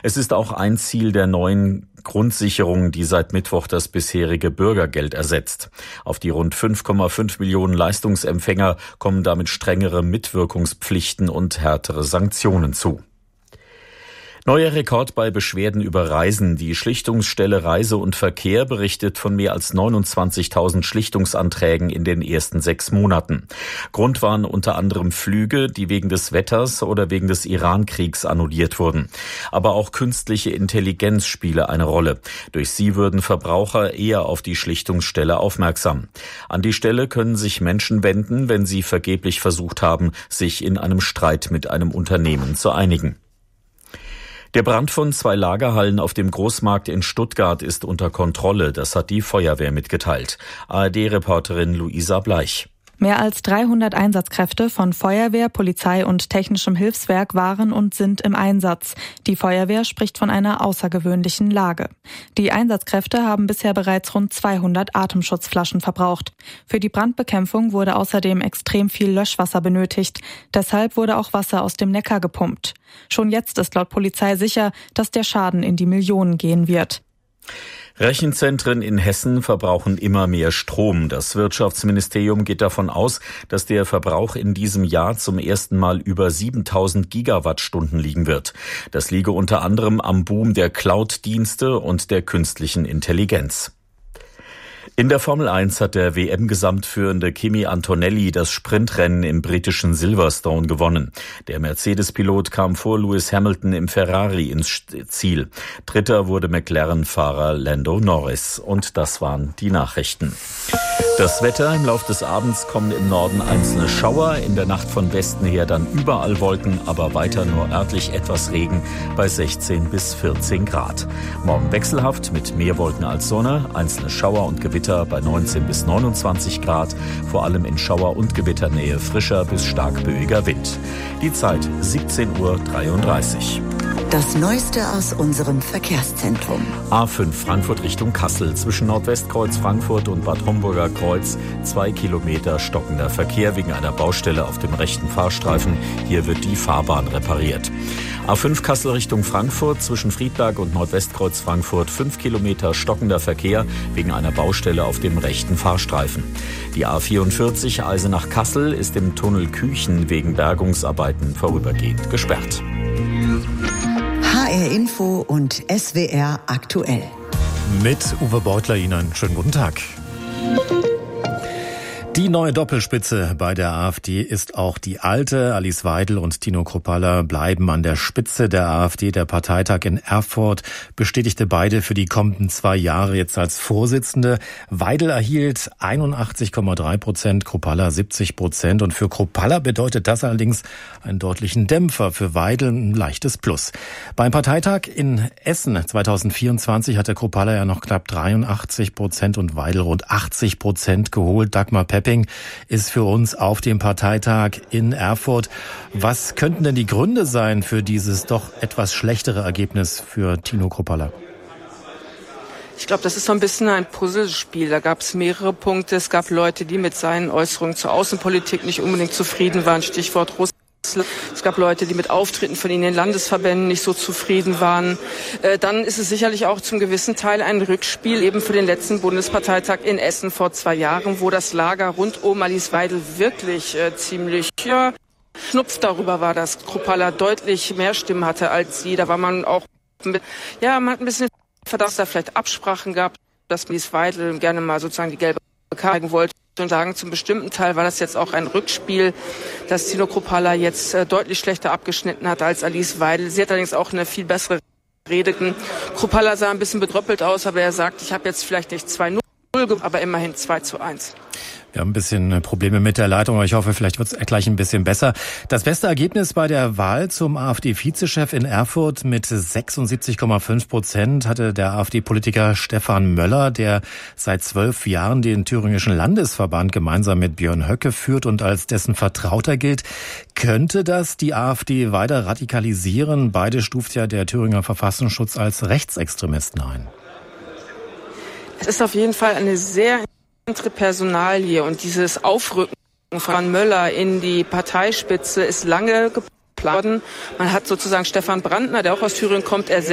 Es ist auch ein Ziel der neuen Grundsicherung, die seit Mittwoch das bisherige Bürgergeld ersetzt. Auf die rund 5,5 Millionen Leistungsempfänger kommen damit strengere Mitwirkungspflichten und härtere Sanktionen zu. Neuer Rekord bei Beschwerden über Reisen. Die Schlichtungsstelle Reise und Verkehr berichtet von mehr als 29.000 Schlichtungsanträgen in den ersten 6 Monaten. Grund waren unter anderem Flüge, die wegen des Wetters oder wegen des Iran-Kriegs annulliert wurden. Aber auch künstliche Intelligenz spiele eine Rolle. Durch sie würden Verbraucher eher auf die Schlichtungsstelle aufmerksam. An die Stelle können sich Menschen wenden, wenn sie vergeblich versucht haben, sich in einem Streit mit einem Unternehmen zu einigen. Der Brand von 2 Lagerhallen auf dem Großmarkt in Stuttgart ist unter Kontrolle, das hat die Feuerwehr mitgeteilt. ARD-Reporterin Luisa Bleich. Mehr als 300 Einsatzkräfte von Feuerwehr, Polizei und technischem Hilfswerk waren und sind im Einsatz. Die Feuerwehr spricht von einer außergewöhnlichen Lage. Die Einsatzkräfte haben bisher bereits rund 200 Atemschutzflaschen verbraucht. Für die Brandbekämpfung wurde außerdem extrem viel Löschwasser benötigt. Deshalb wurde auch Wasser aus dem Neckar gepumpt. Schon jetzt ist laut Polizei sicher, dass der Schaden in die Millionen gehen wird. Rechenzentren in Hessen verbrauchen immer mehr Strom. Das Wirtschaftsministerium geht davon aus, dass der Verbrauch in diesem Jahr zum ersten Mal über 7.000 Gigawattstunden liegen wird. Das liege unter anderem am Boom der Cloud-Dienste und der künstlichen Intelligenz. In der Formel 1 hat der WM-Gesamtführende Kimi Antonelli das Sprintrennen im britischen Silverstone gewonnen. Der Mercedes-Pilot kam vor Lewis Hamilton im Ferrari ins Ziel. Dritter wurde McLaren-Fahrer Lando Norris. Und das waren die Nachrichten. Das Wetter: Im Laufe des Abends kommen im Norden einzelne Schauer, in der Nacht von Westen her dann überall Wolken, aber weiter nur örtlich etwas Regen bei 16 bis 14 Grad. Morgen wechselhaft mit mehr Wolken als Sonne, einzelne Schauer und Gewitter bei 19 bis 29 Grad, vor allem in Schauer- und Gewitternähe frischer bis stark böiger Wind. Die Zeit 17:33 Uhr. Das Neueste aus unserem Verkehrszentrum. A5 Frankfurt Richtung Kassel. Zwischen Nordwestkreuz Frankfurt und Bad Homburger Kreuz 2 Kilometer stockender Verkehr wegen einer Baustelle auf dem rechten Fahrstreifen. Hier wird die Fahrbahn repariert. A5 Kassel Richtung Frankfurt. Zwischen Friedberg und Nordwestkreuz Frankfurt 5 Kilometer stockender Verkehr wegen einer Baustelle auf dem rechten Fahrstreifen. Die A44 Eisenach Kassel ist im Tunnel Küchen wegen Bergungsarbeiten vorübergehend gesperrt. HR Info und SWR aktuell. Mit Uwe Beutler Ihnen einen schönen guten Tag. Die neue Doppelspitze bei der AfD ist auch die alte. Alice Weidel und Tino Kruppalla bleiben an der Spitze der AfD. Der Parteitag in Erfurt bestätigte beide für die kommenden 2 Jahre jetzt als Vorsitzende. Weidel erhielt 81,3%, Kruppalla 70%. Und für Kruppalla bedeutet das allerdings einen deutlichen Dämpfer, für Weidel ein leichtes Plus. Beim Parteitag in Essen 2024 hatte Kruppalla ja noch knapp 83% und Weidel rund 80% geholt. Dagmar Pepping ist für uns auf dem Parteitag in Erfurt. Was könnten denn die Gründe sein für dieses doch etwas schlechtere Ergebnis für Tino Kruppalla? Ich glaube, das ist so ein bisschen ein Puzzlespiel. Da gab es mehrere Punkte. Es gab Leute, die mit seinen Äußerungen zur Außenpolitik nicht unbedingt zufrieden waren. Stichwort Russland. Es gab Leute, die mit Auftritten von ihnen in den Landesverbänden nicht so zufrieden waren. Dann ist es sicherlich auch zum gewissen Teil ein Rückspiel eben für den letzten Bundesparteitag in Essen vor 2 Jahren, wo das Lager rund um Alice Weidel wirklich ziemlich schnupft darüber war, dass Kruppalla deutlich mehr Stimmen hatte als sie. Da war man auch man hat ein bisschen Verdacht, dass da vielleicht Absprachen gab, dass Alice Weidel gerne mal sozusagen die gelbe Karte zeigen wollte. Und sagen, zum bestimmten Teil war das jetzt auch ein Rückspiel, dass Tino Kruppalla jetzt deutlich schlechter abgeschnitten hat als Alice Weidel. Sie hat allerdings auch eine viel bessere Rede. Kruppalla sah ein bisschen bedröppelt aus, aber er sagt, ich habe jetzt vielleicht nicht 2-0, aber immerhin 2:1. Wir haben ein bisschen Probleme mit der Leitung, aber ich hoffe, vielleicht wird es gleich ein bisschen besser. Das beste Ergebnis bei der Wahl zum AfD-Vizechef in Erfurt mit 76,5% hatte der AfD-Politiker Stefan Möller, der seit 12 Jahren den thüringischen Landesverband gemeinsam mit Björn Höcke führt und als dessen Vertrauter gilt. Könnte das die AfD weiter radikalisieren? Beide stuft ja der Thüringer Verfassungsschutz als Rechtsextremisten ein. Es ist auf jeden Fall eine sehr interessante Personalie und dieses Aufrücken von Möller in die Parteispitze ist lange geplant worden. Man hat sozusagen Stefan Brandner, der auch aus Thüringen kommt, ersetzt.